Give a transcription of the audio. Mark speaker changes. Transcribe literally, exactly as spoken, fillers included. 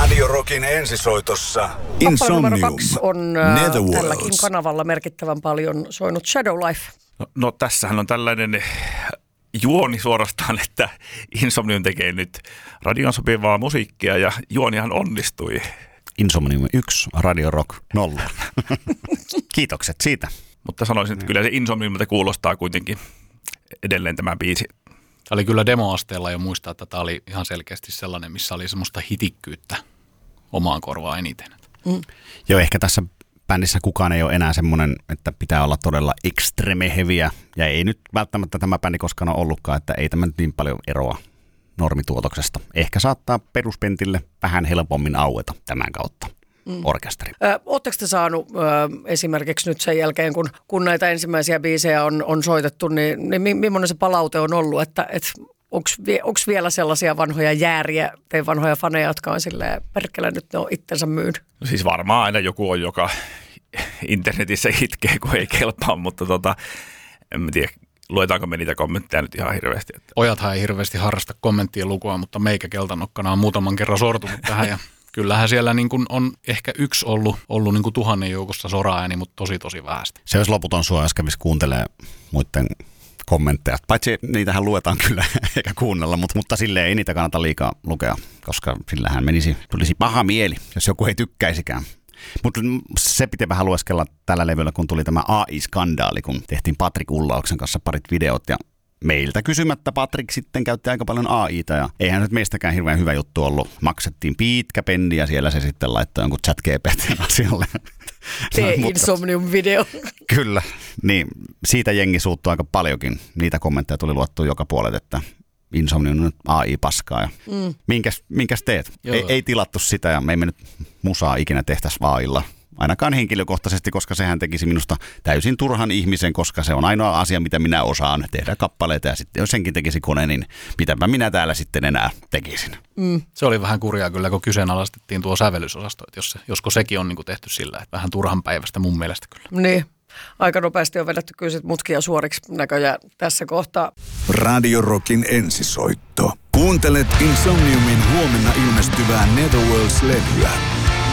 Speaker 1: Radio Rockin ensisoitossa
Speaker 2: Kappale numero
Speaker 1: Insomnium,
Speaker 2: kaksi on äh,
Speaker 1: Netherworlds.
Speaker 2: tälläkin kanavalla merkittävän paljon soinut Shadow Life.
Speaker 3: No, no tässähän on tällainen juoni suorastaan, että Insomnium tekee nyt radion sopivaa musiikkia ja juonihan onnistui.
Speaker 4: Insomnium yksi, Radio Rock nolla. Kiitokset siitä.
Speaker 3: Mutta sanoisin, että kyllä se Insomniumilta kuulostaa kuitenkin edelleen tämä biisi.
Speaker 5: Tämä oli kyllä demoasteella jo muistaa, että tämä oli ihan selkeästi sellainen, missä oli semmoista hitikkyyttä omaan korvaan eniten.
Speaker 2: Mm.
Speaker 4: Joo, ehkä tässä bändissä kukaan ei ole enää semmoinen, että pitää olla todella extreme heviä. Ja ei nyt välttämättä tämä bändi koskaan ole ollutkaan, että ei tämä nyt niin paljon eroa normituotoksesta. Ehkä saattaa peruspentille vähän helpommin aueta tämän kautta. Mm. Orkesteri.
Speaker 2: Oletteko te saanut ö, esimerkiksi nyt sen jälkeen, kun, kun näitä ensimmäisiä biisejä on, on soitettu, niin, niin millainen se palaute on ollut, että et, onko vielä sellaisia vanhoja jääriä, tai vanhoja faneja, jotka on silleen, perkele nyt ne on itsensä myynyt?
Speaker 3: No siis varmaan aina joku on, joka internetissä itkee, kun ei kelpaa, mutta tota, en mä tiedä, luetaanko me niitä kommentteja nyt ihan hirveästi. Että...
Speaker 5: Pojathan ei hirveästi harrasta kommenttien lukua, mutta meikä keltanokkana on muutaman kerran sortunut tähän ja kyllähän siellä niin kuin on ehkä yksi ollut, ollut niin kuin tuhannen joukossa soraääni, mutta tosi tosi vähästi.
Speaker 4: Se olisi loputon sua, jos kävisi kuuntelemaan muiden kommentteja. Paitsi niitähän luetaan kyllä eikä kuunnella, mutta, mutta silleen ei niitä kannata liikaa lukea, koska sillähän menisi, tulisi paha mieli, jos joku ei tykkäisikään. Mutta se piti vähän lueskella tällä levyllä, kun tuli tämä A I-skandaali, kun tehtiin Patrik Ullauksen kanssa parit videot ja meiltä kysymättä Patrik sitten käytti aika paljon A I:ta ja eihän nyt meistäkään hirveän hyvä juttu ollut. Maksettiin pitkä penni ja siellä se sitten laittoi jonkun chat G P T:n asialle.
Speaker 2: Tee Insomnium-video.
Speaker 4: Kyllä, niin siitä jengi suuttui aika paljonkin. Niitä kommentteja tuli luottua joka puolelta, että Insomnium on nyt A I-paskaa. Ja mm. minkäs, minkäs teet? Ei, ei tilattu sitä ja me emme nyt musaa ikinä tehtäisi A I:lla. Ainakaan henkilökohtaisesti, koska sehän tekisi minusta täysin turhan ihmisen, koska se on ainoa asia, mitä minä osaan tehdä kappaleita. Ja sitten jos senkin tekisi kone, niin mitäpä minä täällä sitten enää tekisin.
Speaker 5: Mm. Se oli vähän kurjaa kyllä, kun kyseenalaistettiin tuo sävellysosasto, että jos se, josko sekin on niin kuin tehty sillä, että vähän turhan päivästä mun mielestä kyllä.
Speaker 2: Niin, aika nopeasti on vedetty kyllä sit mutkia suoriksi näköjään tässä kohtaa.
Speaker 1: Radio Rockin ensisoitto. Kuuntelet Insomniumin huomenna ilmestyvää Netherworlds-levyä.